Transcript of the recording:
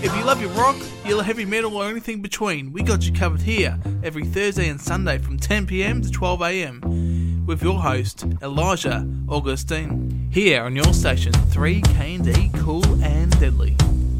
If you love your rock, you love heavy metal or anything between, we got you covered here every Thursday and Sunday from 10pm to 12am with your host, Elijah Augustine, here on your station 3KD Cool and Deadly.